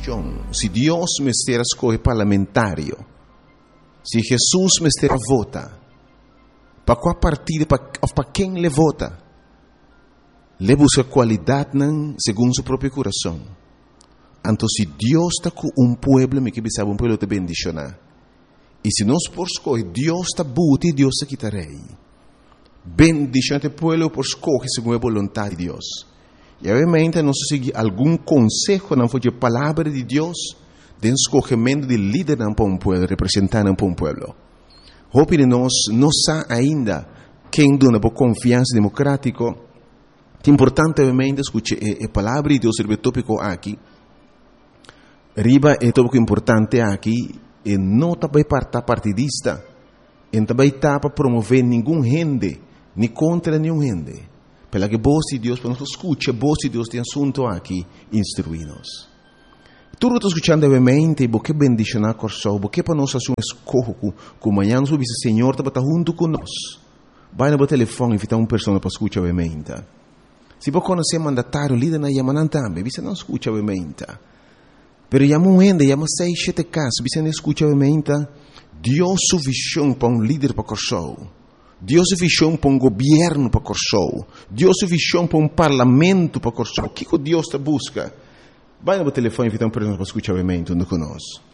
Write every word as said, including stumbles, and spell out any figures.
decisão. Se Deus me estiver escolhe parlamentário, se Jesus me estiver vota, para qual partido, para quem ele vota, ele busca qualidade segundo seu próprio coração. Então, se Deus está com um povo, me que sabe um povo te bendicionar. E se nós por escolher, Deus está buti e Deus está quitarei. Bendicionate o povo por escolher segundo a vontade de Deus. E obviamente, nós seguir algum conselho, não foi a palavra de Deus, de escolhimento de líder para um povo, representante para um povo. Hope de nós não sabe ainda quem dona por confiança democrática. É importante, obviamente, escutar a palavra de Deus, o tópico aqui. Riba é tópico importante aqui, e não também para partidista, e também está para promover nenhum rende, nem contra nenhum rende. Pela que voz de Deus, para nós escutar a voz de Deus tem assunto aqui, instruir-nos. Tudo está escutando, obviamente, porque bendicionar corso, porque para nós assumir escorro, que amanhã nós vamos dizer, Senhor, está junto conosco. Vai no telefone e invitar uma pessoa para escutar, obviamente. Se você conhecer mandatário, líder na Yamanan também, você não escuta, obviamente. Pero chama um ende, chama seis, sete casos, você não escuta, obviamente. Deus sua visão para um líder para corso. Deus sua visão para um governo para corso. Deus sua visão para um parlamento para corso. O que Deus está busca? Vai no telefone e invitar uma pessoa para escutar, obviamente, junto conosco.